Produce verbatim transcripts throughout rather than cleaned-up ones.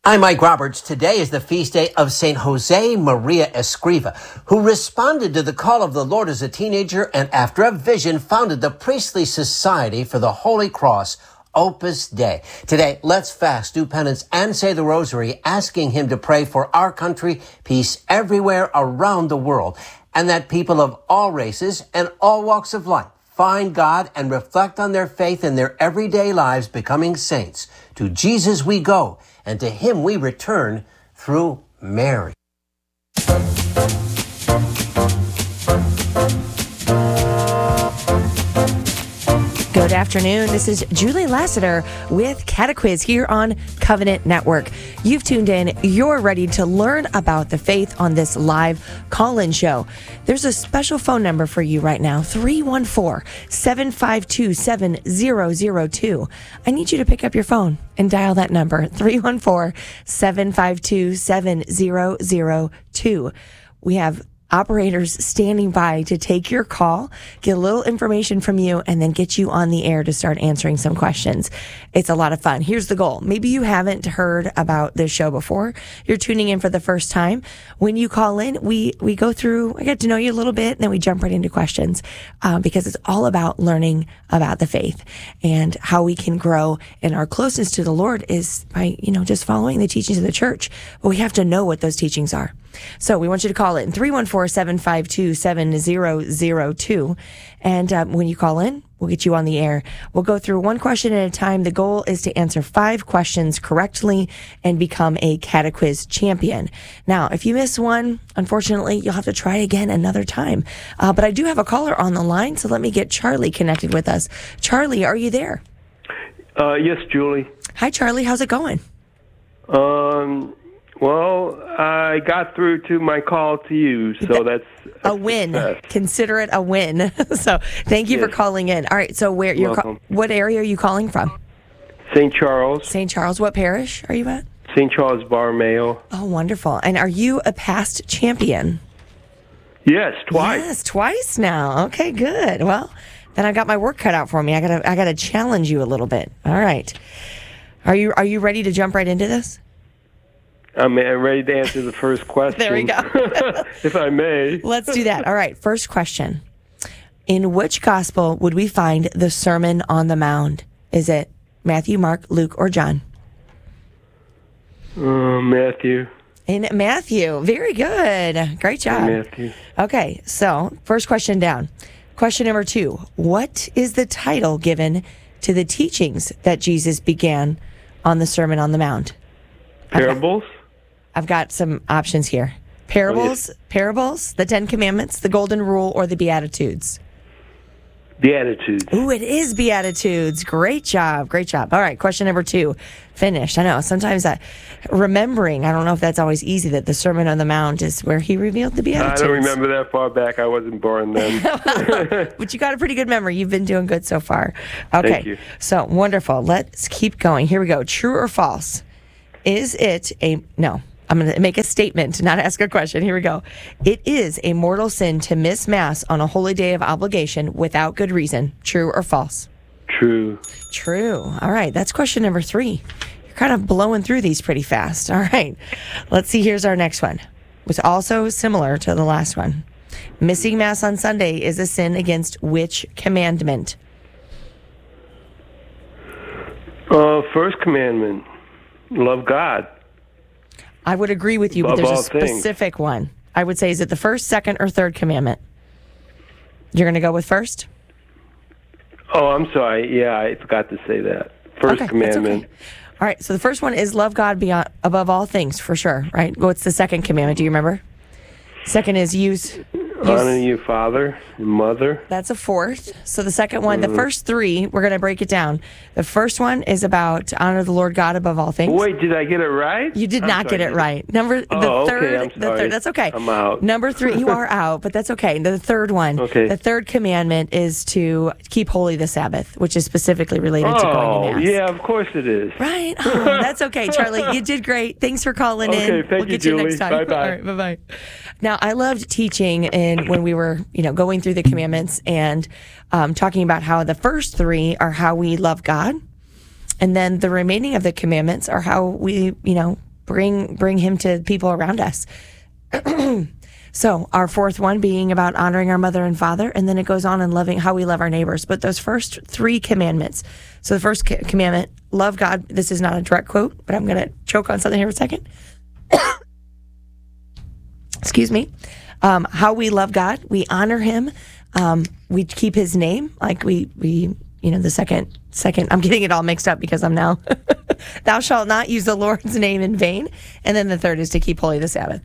I'm Mike Roberts. Today is the feast day of Saint Jose Maria Escriva, who responded to the call of the Lord as a teenager and after a vision founded the Priestly Society for the Holy Cross, Opus Dei. Today, let's fast, do penance, and say the rosary, asking him to pray for our country, peace everywhere around the world, and that people of all races and all walks of life find God and reflect on their faith in their everyday lives, becoming saints. To Jesus we go, and to him we return through Mary. Good afternoon. This is Julie Lassiter with Catequiz here on Covenant Network. You've tuned in. You're ready to learn about the faith on this live call-in show. There's a special phone number for you right now, three one four, seven five two, seven zero zero two. I need you to pick up your phone and dial that number, three one four, seven five two, seven zero zero two. We have operators standing by to take your call, get a little information from you, and then get you on the air to start answering some questions. It's a lot of fun. Here's the goal. Maybe you haven't heard about this show before. You're tuning in for the first time. When you call in, we, we go through, I get to know you a little bit, and then we jump right into questions, uh, because it's all about learning about the faith and how we can grow. And our closeness to the Lord is by, you know, just following the teachings of the church. But we have to know what those teachings are. So we want you to call in three one four, seven five two, seven zero zero two. And um, when you call in, we'll get you on the air. We'll go through one question at a time. The goal is to answer five questions correctly and become a Catequiz champion. Now, if you miss one, unfortunately, you'll have to try again another time. Uh, but I do have a caller on the line, so let me get Charlie connected with us. Charlie, are you there? Uh, yes, Julie. Hi, Charlie. How's it going? Um... Well, I got through to my call to you, so that's a, a win. Success. Consider it a win. So, thank you yes. for calling in. All right. So, where you're ca- what area are you calling from? Saint Charles. Saint Charles. What parish are you at? Saint Charles Borromeo. Oh, wonderful. And are you a past champion? Yes, twice. Yes, twice now. Okay, good. Well, then I got my work cut out for me. I gotta, I gotta challenge you a little bit. All right. Are you, are you ready to jump right into this? I'm ready to answer the first question. There we go. If I may. Let's do that. All right. First question. In which gospel would we find the Sermon on the Mount? Is it Matthew, Mark, Luke, or John? Uh, Matthew. In Matthew. Very good. Great job. Matthew. Okay. So, first question down. Question number two. What is the title given to the teachings that Jesus began on the Sermon on the Mount? Parables? I've got some options here. Parables, oh, yes. parables, the Ten Commandments, the Golden Rule, or the Beatitudes? Beatitudes. Ooh, it is Beatitudes. Great job. Great job. All right, question number two. Finished. I know, sometimes I, remembering, I don't know if that's always easy, that the Sermon on the Mount is where he revealed the Beatitudes. I don't remember that far back. I wasn't born then. But you got a pretty good memory. You've been doing good so far. Okay, Thank you. So wonderful. Let's keep going. Here we go. True or false? Is it a, no, I'm going to make a statement, not ask a question. Here we go. It is a mortal sin to miss Mass on a holy day of obligation without good reason. True or false? True. True. All right. That's question number three. You're kind of blowing through these pretty fast. All right. Let's see. Here's our next one. It's also similar to the last one. Missing Mass on Sunday is a sin against which commandment? Uh, first commandment. Love God. I would agree with you, but Above there's a specific things. one. I would say, is it the first, second, or third commandment? You're going to go with first? Oh, I'm sorry. Yeah, I forgot to say that. First okay, commandment. Okay. All right, so the first one is love God beyond above all things, for sure, right? What's the second commandment? Do you remember? Second is use... Honor your father and mother. That's a fourth. So the second one, mm-hmm. the first three, we're going to break it down. The first one is about honor the Lord God above all things. Wait, did I get it right? You did I'm not sorry. get it right. Number oh, the okay, third, I'm the sorry. third. That's okay. I'm out. Number three, you are out, but that's okay. The third one, okay. the third commandment is to keep holy the Sabbath, which is specifically related oh, to going to Mass. yeah, of course it is. Right? Oh, that's okay, Charlie. You did great. Thanks for calling okay, in. Okay, thank we'll you, get Julie. you next time. Bye-bye. All right, bye-bye. Now, I loved teaching and when we were, you know, going through the commandments and um, talking about how the first three are how we love God. And then the remaining of the commandments are how we, you know, bring bring him to people around us. So our fourth one being about honoring our mother and father, and then it goes on and loving how we love our neighbors. But those first three commandments. So the first commandment, love God. This is not a direct quote, but I'm going to choke on something here for a second. Excuse me. Um, how we love God, we honor him. Um, we keep his name, like we, we, you know, the second, second, I'm getting it all mixed up because I'm now, thou shalt not use the Lord's name in vain. And then the third is to keep holy the Sabbath,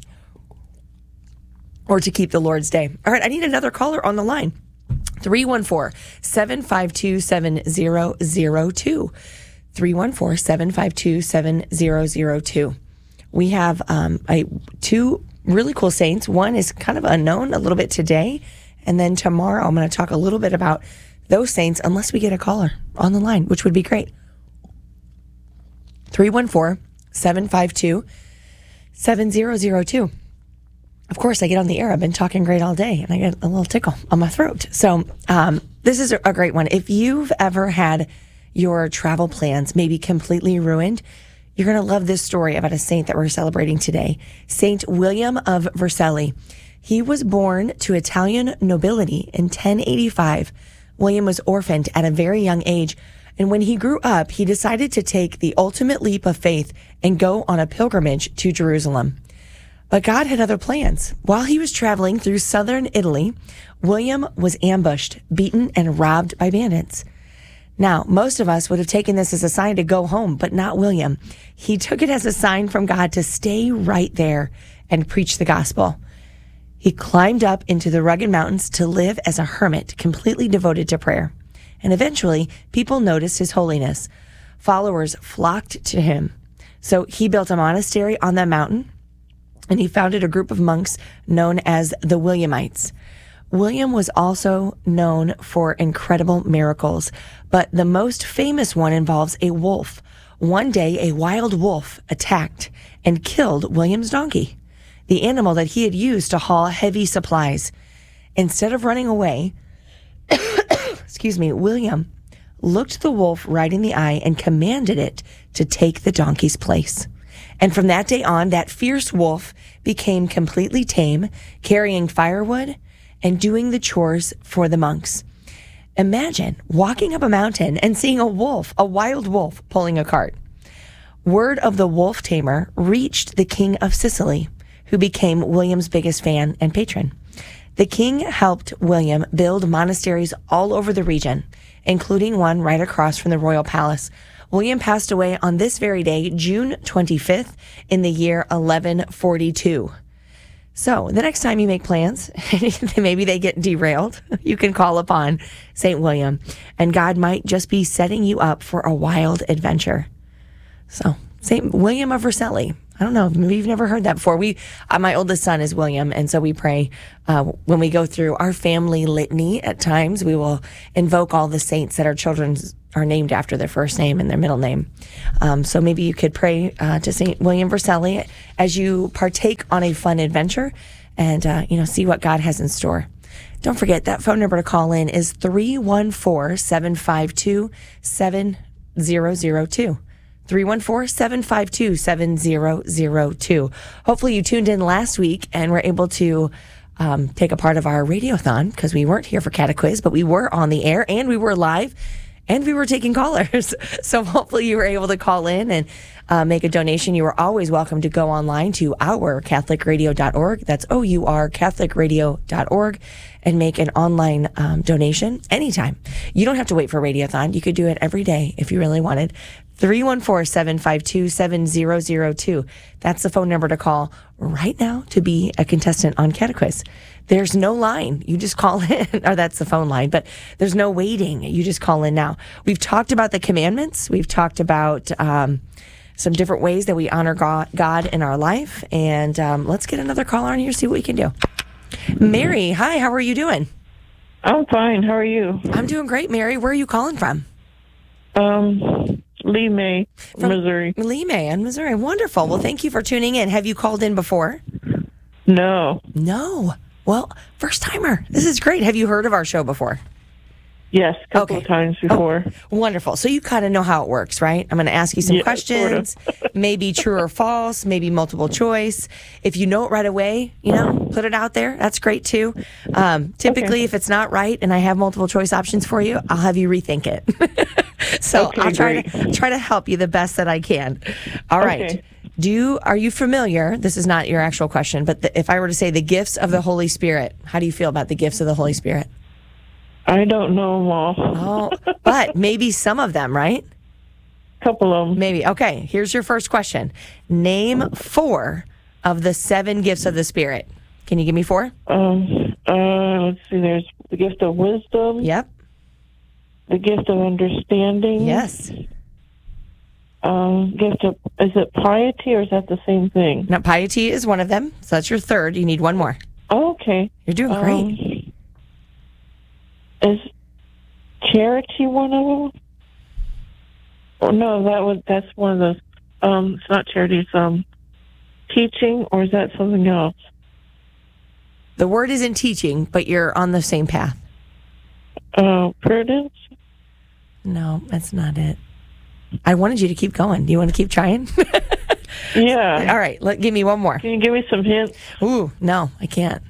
or to keep the Lord's day. All right, I need another caller on the line. three one four, seven five two, seven zero zero two. three one four, seven five two, seven zero zero two. We have um, a, two really cool saints. One is kind of unknown a little bit today. And then tomorrow I'm going to talk a little bit about those saints, unless we get a caller on the line, which would be great. three one four, seven five two, seven zero zero two. Of course, I get on the air. I've been talking great all day, and I get a little tickle on my throat. So um, this is a great one. If you've ever had your travel plans maybe completely ruined, you're going to love this story about a saint that we're celebrating today. Saint William of Vercelli. He was born to Italian nobility in ten eighty-five. William was orphaned at a very young age, and when he grew up, he decided to take the ultimate leap of faith and go on a pilgrimage to Jerusalem. But God had other plans. While he was traveling through southern Italy, William was ambushed, beaten, and robbed by bandits. Now, most of us would have taken this as a sign to go home, but not William. He took it as a sign from God to stay right there and preach the gospel. He climbed up into the rugged mountains to live as a hermit, completely devoted to prayer. And eventually, people noticed his holiness. Followers flocked to him. So he built a monastery on that mountain, and he founded a group of monks known as the Williamites. William was also known for incredible miracles, but the most famous one involves a wolf. One day, a wild wolf attacked and killed William's donkey, the animal that he had used to haul heavy supplies. Instead of running away, excuse me, William looked the wolf right in the eye and commanded it to take the donkey's place. And from that day on, that fierce wolf became completely tame, carrying firewood and doing the chores for the monks. Imagine walking up a mountain and seeing a wolf, a wild wolf, pulling a cart. Word of the wolf tamer reached the king of Sicily, who became William's biggest fan and patron. The king helped William build monasteries all over the region, including one right across from the royal palace. William passed away on this very day, June twenty-fifth, in the year eleven forty-two. So the next time you make plans, maybe they get derailed, you can call upon Saint William, and God might just be setting you up for a wild adventure. So Saint William of Vercelli. I don't know, maybe you've never heard that before. We, uh, my oldest son is William, and so we pray uh, when we go through our family litany. At times, we will invoke all the saints that our children are named after their first name and their middle name. Um, so maybe you could pray uh, to Saint William Vercelli as you partake on a fun adventure, and uh, you know, see what God has in store. Don't forget that phone number to call in is three one four, seven five two, seven zero zero two. three one four, seven five two, seven zero zero two. Hopefully you tuned in last week and were able to um, take a part of our radiothon, because we weren't here for Catequiz, but we were on the air and we were live and we were taking callers. So hopefully you were able to call in and uh, make a donation. You are always welcome to go online to our catholic radio dot org. That's O U R, catholic radio dot org, and make an online um, donation anytime. You don't have to wait for Radiothon. You could do it every day if you really wanted. three one four, seven five two, seven zero zero two. That's the phone number to call right now to be a contestant on Catequiz. There's no line. You just call in, or that's the phone line, but there's no waiting. You just call in now. We've talked about the commandments. We've talked about um, some different ways that we honor God, God in our life. And um, let's get another caller on here, see what we can do. Mary, hi, how are you doing? I'm fine. How are you? I'm doing great, Mary. Where are you calling from? Um, Lee May, From Missouri. Lee May in Missouri. Wonderful. Well, thank you for tuning in. Have you called in before? No. No. Well, first timer. This is great. Have you heard of our show before? Yes, a couple Okay. of times before. Wonderful. So you kind of know how it works, right? I'm going to ask you some Yeah, questions, maybe true or false, maybe multiple choice. If you know it right away, you know, put it out there. That's great too. Um, typically, Okay. if it's not right and I have multiple choice options for you, I'll have you rethink it. so Okay, I'll try great. to try to help you the best that I can. All right. Okay. Do you, are you familiar? This is not your actual question, but the, if I were to say the gifts of the Holy Spirit, how do you feel about the gifts of the Holy Spirit? I don't know them all. Oh, but maybe some of them, right? couple of them. Maybe. Okay, here's your first question. Name four of the seven gifts of the Spirit. Can you give me four? Um, uh, let's see. There's the gift of wisdom. Yep. The gift of understanding. Yes. Um, gift of is it piety or is that the same thing? Now, piety is one of them. So that's your third. You need one more. Oh, okay. You're doing great. Um, is charity one of them? Oh no, that was that's one of those. Um, it's not charity. It's um, teaching, or is that something else? The word isn't teaching, but you're on the same path. Uh, prudence. No, that's not it. I wanted you to keep going. Do you want to keep trying? Yeah. All right, let, give me one more. Can you give me some hints? Ooh, no, I can't.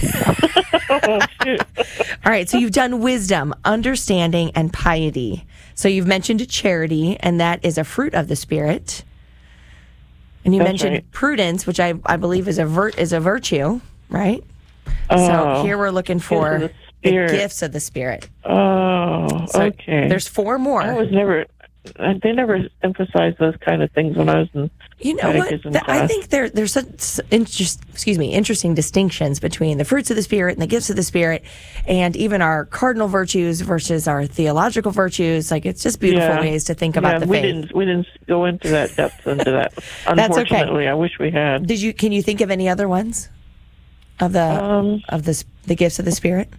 Oh, shoot. All right, so you've done wisdom, understanding, and piety. So you've mentioned charity, and that is a fruit of the Spirit. And you That's mentioned right. prudence, which I, I believe is a vir- is a virtue, right? Oh, So here we're looking for the the Spirit. gifts of the Spirit. Oh, So okay. There's four more. I was never. uh, They never emphasized those kind of things when I was in You know what? catechism Th- I class. think there there's such interest, excuse me, interesting distinctions between the fruits of the Spirit and the gifts of the Spirit, and even our cardinal virtues versus our theological virtues. Like it's just beautiful Yeah. ways to think about yeah, the we faith. didn't. We didn't go into that depth into that. okay. Unfortunately, I wish we had. Did you? Can you think of any other ones of the Um, of the s- the gifts of the Spirit?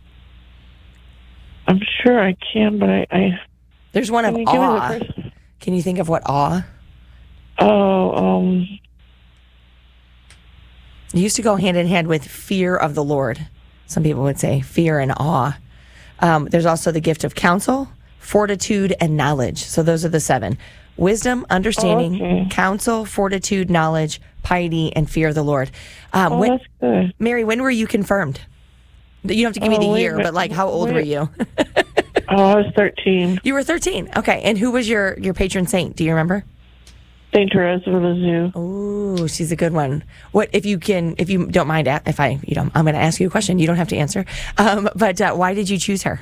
I'm sure I can, but I. I There's one of can you give me the awe. first? Can you think of what awe? Oh, um, It used to go hand in hand with fear of the Lord. Some people would say fear and awe. Um, there's also the gift of counsel, fortitude, and knowledge. So those are the seven: wisdom, understanding, Okay. counsel, fortitude, knowledge, piety, and fear of the Lord. Um, oh, when, that's good. Mary, when were you confirmed? You don't have to give me Oh, the wait a year, minute. but like, how old Wait. were you? Oh, I was thirteen. You were thirteen. Okay, and who was your your patron saint? Do you remember? Saint Teresa of Lisieux. Ooh, she's a good one. What if you can, if you don't mind, a- if I, you know, I'm going to ask you a question. You don't have to answer. Um, but uh, why did you choose her?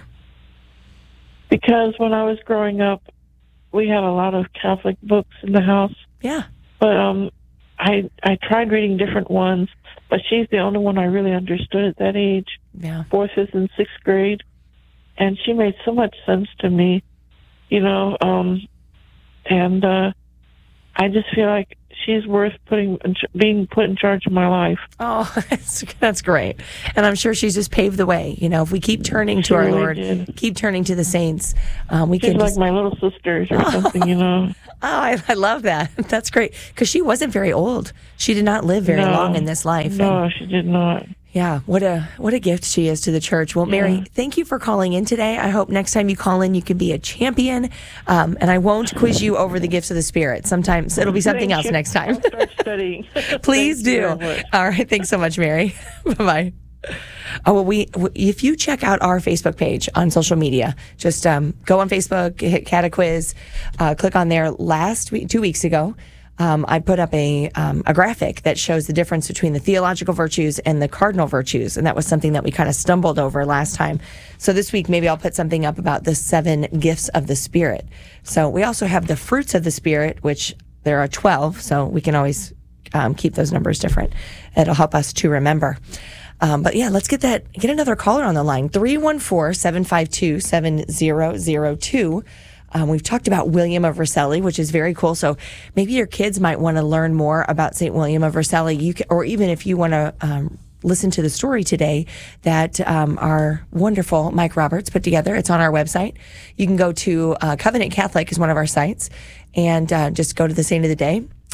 Because when I was growing up, we had a lot of Catholic books in the house. Yeah. But um, I I tried reading different ones, but she's the only one I really understood at that age, Yeah. fourth, fifth, and sixth grade, and she made so much sense to me, you know. Um, and uh, I just feel like she's worth putting being put in charge of my life. Oh, that's, that's great. And I'm sure she's just paved the way. You know, if we keep turning to She our really Lord, did. keep turning to the saints, um, we She's can like just, my little sisters or something, you know. oh, I, I love that. That's great. Because she wasn't very old. She did not live very No. long in this life. And- No, she did not. Yeah, what a what a gift she is to the church. Well, Mary, Yeah. thank you for calling in today. I hope next time you call in, you can be a champion. Um, and I won't quiz you over the gifts of the Spirit. Sometimes it'll be something Thank else you. next time. I'll start studying. Please Thank you do. very much. All right, thanks so much, Mary. Bye bye. Oh well, we if you check out our Facebook page on social media, just um, go on Facebook, hit Catequiz, uh, click on there. Last week, two weeks ago. Um, I put up a um, a graphic that shows the difference between the theological virtues and the cardinal virtues, and that was something that we kind of stumbled over last time. So this week, maybe I'll put something up about the seven gifts of the Spirit. So we also have the fruits of the Spirit, which there are twelve, so we can always um, keep those numbers different. It'll help us to remember. Um, but yeah, let's get that get another caller on the line. three one four, seven five two, seven zero zero two. Um, we've talked about William of Vercelli, which is very cool. So maybe your kids might want to learn more about Saint William of Vercelli. You can, or even if you want to um, listen to the story today that um, our wonderful Mike Roberts put together. It's on our website. You can go to uh, Covenant Catholic is one of our sites, and uh, just go to the Saint of the Day.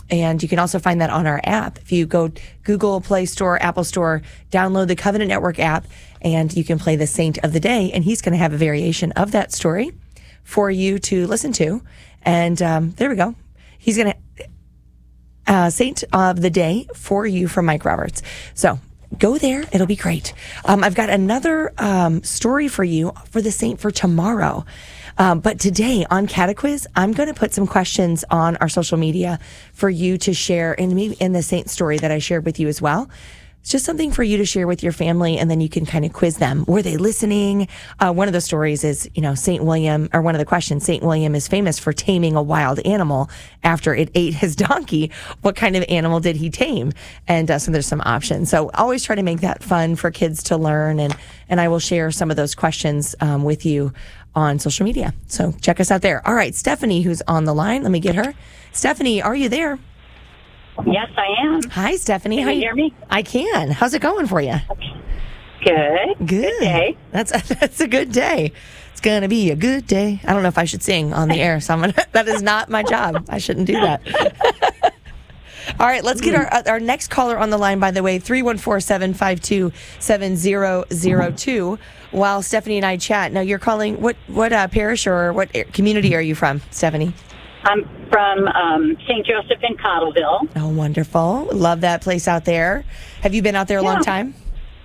And you can also find that on our app. If you go Google Play Store, Apple Store, download the Covenant Network app, and you can play the Saint of the Day. And he's going to have a variation of that story for you to listen to. And um, there we go. He's going to, uh, Saint of the Day for you from Mike Roberts. So go there. It'll be great. Um, I've got another um, story for you for the Saint for tomorrow. Um, but today on Catequiz, I'm going to put some questions on our social media for you to share, and maybe in the Saint story that I shared with you as well. It's just something for you to share with your family, and then you can kind of quiz them. Were they listening? Uh, one of the stories is, you know, Saint William, or one of the questions, Saint William is famous for taming a wild animal after it ate his donkey. What kind of animal did he tame? And uh, so there's some options. So always try to make that fun for kids to learn, and, and I will share some of those questions um, with you on social media. So check us out there. All right, Stephanie, who's on the line. Let me get her. Stephanie, are you there? Yes, I am. Hi, Stephanie. Can How you hear me? I can. How's it going for you? Good. Good. Good day. That's that's a good day. It's gonna be a good day. I don't know if I should sing on the air. So I'm gonna, that is not my job. I shouldn't do that. All right, let's get our our next caller on the line. By the way, three one four, seven five two, seven zero zero two. While Stephanie and I chat. Now, you're calling. What what uh, parish or what community are you from, Stephanie? I'm from um, Saint Joseph in Cottleville. Oh, wonderful. Love that place out there. Have you been out there a Yeah. long time?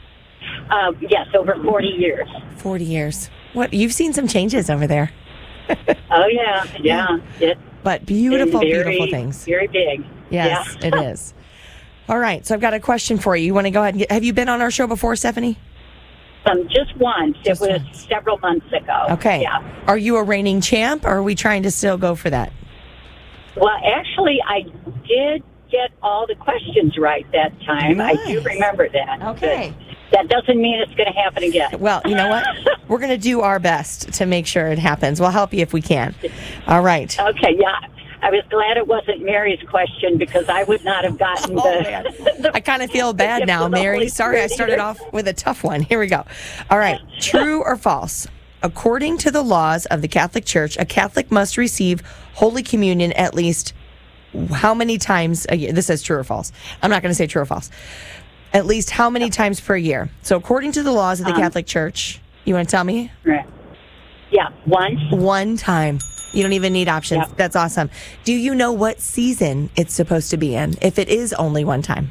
Uh, yes, over forty years. forty years. What? You've seen some changes over there. Oh, yeah. Yeah. It's But beautiful, been very, beautiful things. Very big. Yes, Yeah. it is. All right. So I've got a question for you. You want to go ahead and get, have you been on our show before, Stephanie? Um, just once. Just it was once. several months ago. Okay. Yeah. Are you a reigning champ, or are we trying to still go for that? Well, actually, I did get all the questions right that time. I do Nice. remember that. Okay. But that doesn't mean it's going to happen again. Well, you know what? We're going to do our best to make sure it happens. We'll help you if we can. All right. Okay, yeah. I was glad it wasn't Mary's question because I would not have gotten Oh, the... man. I kind of feel bad now, Mary. Sorry, I started off with a tough one. Here we go. All right. True or false? According to the laws of the Catholic Church, a Catholic must receive Holy Communion at least how many times a year? This says true or false. I'm not going to say true or false. At least how many times per year? So according to the laws of the Um, Catholic Church, you want to tell me? Right. Yeah, once. One time. You don't even need options. Yep. That's awesome. Do you know what season it's supposed to be in if it is only one time?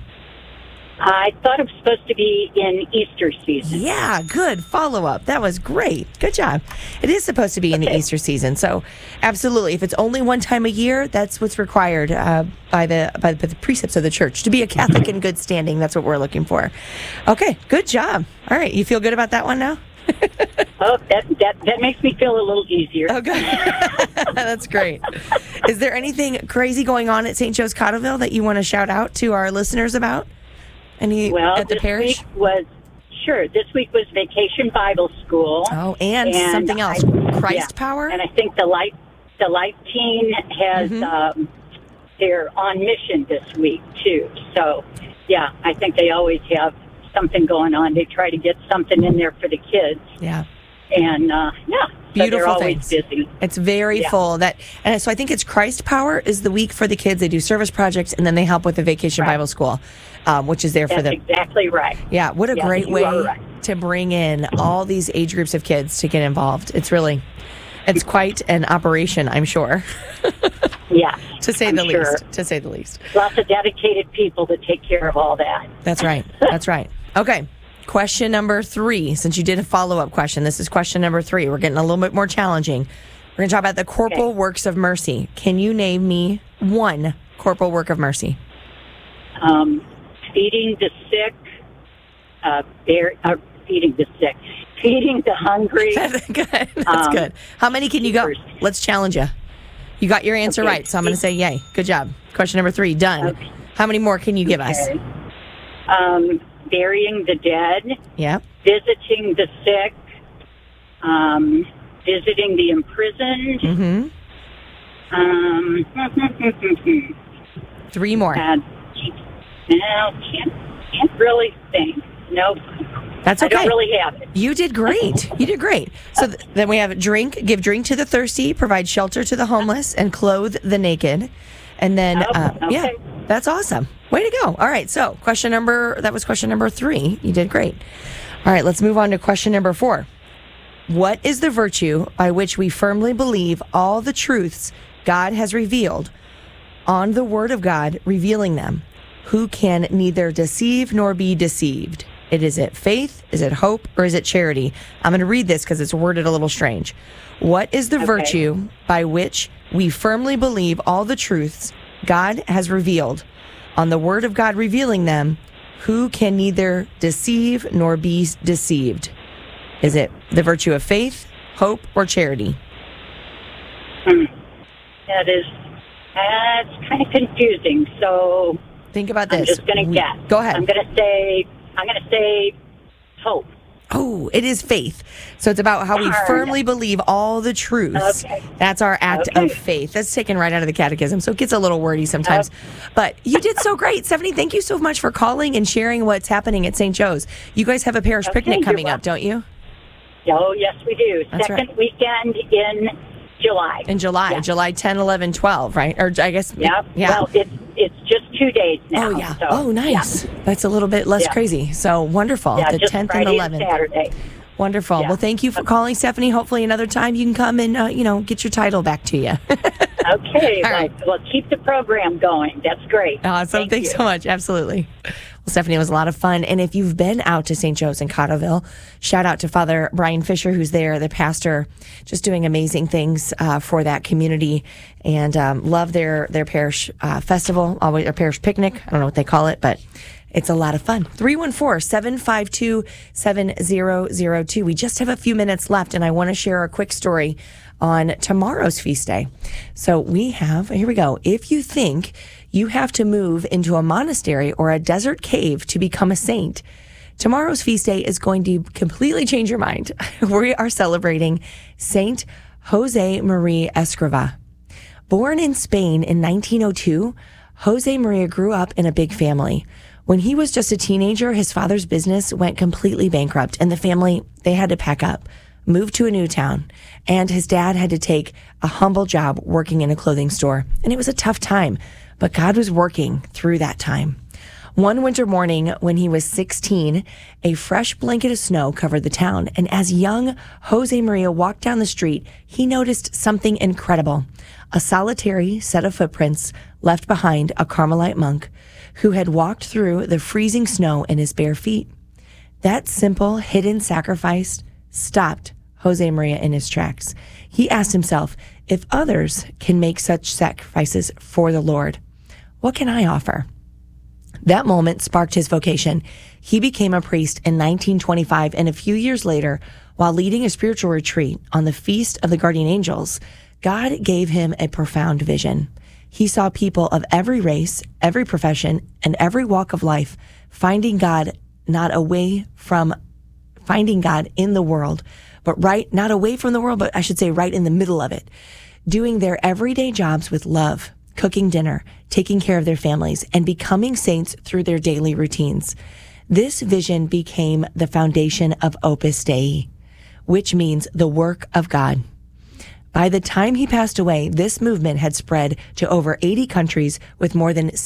I thought it was supposed to be in Easter season. Yeah, good follow-up. That was great. Good job. It is supposed to be in the Okay. Easter season. So absolutely. If it's only one time a year, that's what's required uh, by, the, by the precepts of the church. To be a Catholic in good standing, that's what we're looking for. Okay, good job. All right, you feel good about that one now? Oh, that, that, that makes me feel a little easier. Oh, good. That's great. Is there anything crazy going on at Saint Joe's Cottleville that you want to shout out to our listeners about? Any Well, at the this parish? week was, sure, this week was Vacation Bible School. Oh, and, And something else. I- Christ yeah. Power? And I think the Light, the Light Team has, Mhm. um, they're on mission this week, too. So, yeah, I think they always have something going on. They try to get something in there for the kids. Yeah. And, uh, yeah, so Beautiful they're always things. busy. It's very Yeah. full. That and so I think it's Christ Power is the week for the kids. They do service projects and then they help with the Vacation Right. Bible School, um, which is there for That's the exactly right. yeah. What a Yeah, great you way are right. to bring in all these age groups of kids to get involved. It's really, it's quite an operation, I'm sure, Yeah. to say I'm the sure. least. To say the least. Lots of dedicated people that take care of all that. That's right. That's right. Okay. Question number three. Since you did a follow-up question, this is question number three. We're getting a little bit more challenging. We're going to talk about the corporal Okay. works of mercy. Can you name me one corporal work of mercy? Um, feeding the sick, uh, bear, uh, feeding the sick, feeding the hungry. That's good. That's Um, good. How many can you go? first. Let's challenge you. You got your answer Okay. right, so I'm going to say yay. Good job. Question number three, done. Okay. How many more can you give us? Okay. Um, burying the dead, Yep. visiting the sick, um, visiting the imprisoned. Mm-hmm. Um, Three more. and, no, can't can't really think. Nope. That's I okay. don't really have it. You did great. You did great. So th- then we have drink, give drink to the thirsty, provide shelter to the homeless, and clothe the naked. And then, Oh, uh, okay. yeah, that's awesome. Way to go. All right. So question number, that was question number three. You did great. All right. Let's move on to question number four. What is the virtue by which we firmly believe all the truths God has revealed on the Word of God, revealing them? Who can neither deceive nor be deceived? It is it faith, is it hope, or is it charity? I'm going to read this because it's worded a little strange. What is the Okay. virtue by which we firmly believe all the truths God has revealed on the Word of God, revealing them? Who can neither deceive nor be deceived? Is it the virtue of faith, hope, or charity? Hmm. That is, that's kind of confusing. So Think about I'm this. just going to We- guess. Go ahead. I'm going to say, I'm going to say hope. Oh, it is faith. So it's about how we Darn. firmly believe all the truths. Okay. That's our act Okay. of faith. That's taken right out of the catechism. So it gets a little wordy sometimes. But you did so great. Stephanie, thank you so much for calling and sharing what's happening at Saint Joe's. You guys have a parish Okay, picnic you're coming up, don't you? Oh, yes, we do. That's Second right. weekend in July. In July, Yeah. July tenth, eleventh, twelfth, right? Or I guess, Yep. yeah. Well, it's it's just two days now. oh, yeah. So, oh, nice. Yeah, That's a little bit less Yeah. crazy. So wonderful. yeah the just tenth Friday and eleventh. Saturday. Wonderful. Yeah. Well, thank you for calling, Stephanie. Hopefully another time you can come and, uh, you know, get your title back to you. Okay. All well, right. well, keep the program going. That's great. Awesome. Thank Thanks you. so much. Absolutely. Well, Stephanie, it was a lot of fun. And if you've been out to Saint Joe's in Cotterville, shout out to Father Brian Fisher, who's there, the pastor, just doing amazing things uh, for that community. And um, love their, their parish uh, festival, always their parish picnic. I don't know what they call it, but it's a lot of fun. three one four, seven five two, seven zero zero two. We just have a few minutes left, and I want to share a quick story on tomorrow's feast day. So we have, here we go. If you think you have to move into a monastery or a desert cave to become a saint, tomorrow's feast day is going to completely change your mind. We are celebrating Saint Jose Maria Escriva. Born in Spain in nineteen oh two, Jose Maria grew up in a big family. When he was just a teenager, his father's business went completely bankrupt, and the family, they had to pack up, move to a new town, and his dad had to take a humble job working in a clothing store. And it was a tough time, but God was working through that time. One winter morning when he was sixteen, a fresh blanket of snow covered the town, and as young Jose Maria walked down the street, he noticed something incredible. A solitary set of footprints left behind a Carmelite monk who had walked through the freezing snow in his bare feet. That simple, hidden sacrifice stopped Jose Maria in his tracks. He asked himself, if others can make such sacrifices for the Lord, what can I offer? That moment sparked his vocation. He became a priest in nineteen twenty-five, and a few years later, while leading a spiritual retreat on the Feast of the Guardian Angels, God gave him a profound vision. He saw people of every race, every profession, and every walk of life finding God not away from, finding God in the world, but right, not away from the world, but I should say right in the middle of it, doing their everyday jobs with love, cooking dinner, taking care of their families, and becoming saints through their daily routines. This vision became the foundation of Opus Dei, which means the work of God. By the time he passed away, this movement had spread to over eighty countries with more than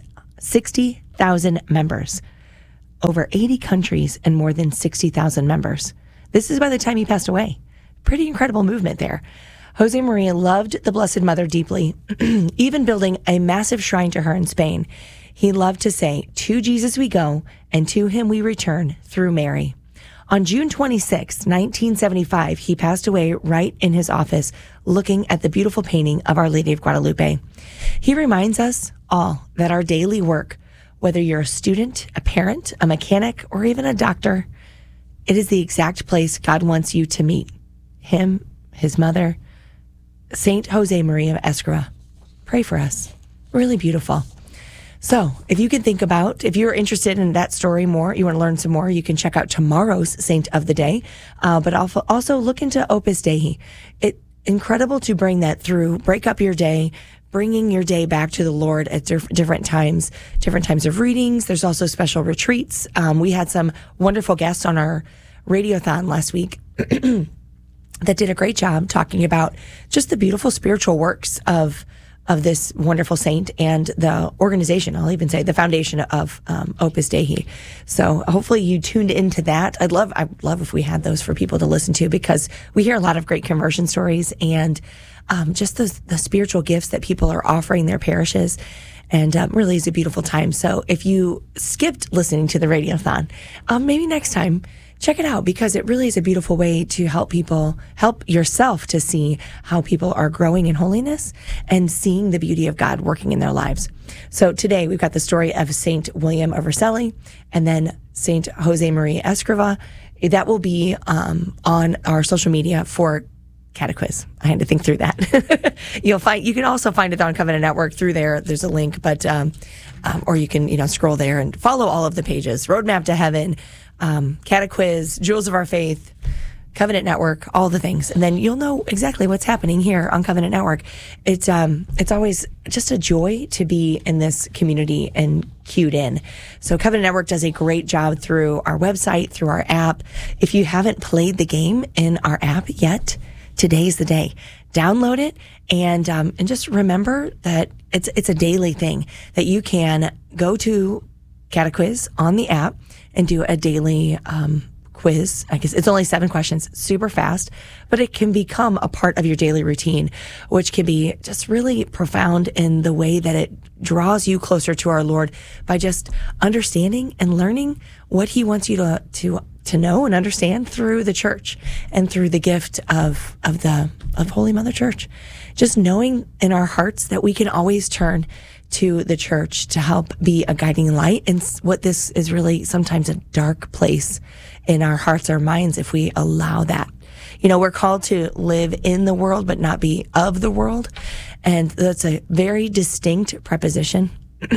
sixty thousand members. Over eighty countries and more than sixty thousand members. This is by the time he passed away. Pretty incredible movement there. Jose Maria loved the Blessed Mother deeply, even building a massive shrine to her in Spain. He loved to say, to Jesus we go, and to him we return through Mary. On June twenty-sixth, nineteen seventy-five, he passed away right in his office, looking at the beautiful painting of Our Lady of Guadalupe. He reminds us all that our daily work, whether you're a student, a parent, a mechanic, or even a doctor, it is the exact place God wants you to meet him, his mother, Saint Jose Maria Escriva. Pray for us. Really beautiful. So if you can think about, if you're interested in that story more, you want to learn some more, you can check out tomorrow's Saint of the Day, uh, but also, also look into Opus Dei. It's incredible to bring that through, break up your day, bringing your day back to the Lord at diff- different times, different times of readings. There's also special retreats. Um, we had some wonderful guests on our radiothon last week that did a great job talking about just the beautiful spiritual works of of this wonderful saint and the organization, I'll even say the foundation of um, Opus Dei. So hopefully you tuned into that. I'd love, I'd love if we had those for people to listen to, because we hear a lot of great conversion stories and um, just the, the spiritual gifts that people are offering their parishes. And um, really is a beautiful time. So if you skipped listening to the Radiothon, um, maybe next time, check it out, because it really is a beautiful way to help people, help yourself to see how people are growing in holiness and seeing the beauty of God working in their lives. So today we've got the story of Saint William of Vercelli and then Saint Jose Maria Escriva. That will be um, on our social media for Catequiz. I had to think through that. You'll find, you can also find it on Covenant Network through there. There's a link, but, um, um, or you can, you know, scroll there and follow all of the pages, Roadmap to Heaven, um, Catequiz, Jewels of Our Faith, Covenant Network, all the things. And then you'll know exactly what's happening here on Covenant Network. It's, um, it's always just a joy to be in this community and cued in. So Covenant Network does a great job through our website, through our app. If you haven't played the game in our app yet, today's the day. Download it and um, and just remember that it's it's a daily thing that you can go to Catequiz on the app and do a daily um, quiz. I guess it's only seven questions, super fast, but it can become a part of your daily routine, which can be just really profound in the way that it draws you closer to our Lord by just understanding and learning what He wants you to to to know and understand through the church and through the gift of of the of Holy Mother Church. Just knowing in our hearts that we can always turn to the church to help be a guiding light in what this is really sometimes a dark place in our hearts, our minds, if we allow that. You know, we're called to live in the world, but not be of the world. And that's a very distinct preposition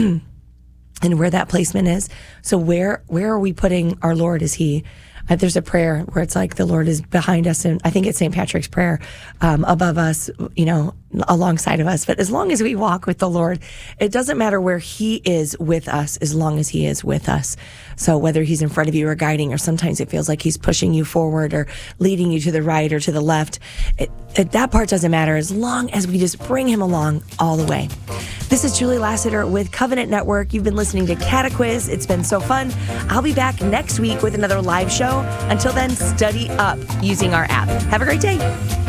and where that placement is. So where, where are we putting our Lord? Is He, uh, there's a prayer where it's like the Lord is behind us. And I think it's Saint Patrick's prayer, um, above us, you know, alongside of us. But as long as we walk with the Lord, it doesn't matter where He is with us, as long as He is with us. So whether He's in front of you or guiding, or sometimes it feels like He's pushing you forward or leading you to the right or to the left, it, it, that part doesn't matter as long as we just bring Him along all the way. This is Julie Lassiter with Covenant Network. You've been listening to Catequiz. It's been so fun. I'll be back next week with another live show. Until then, study up using our app. Have a great day.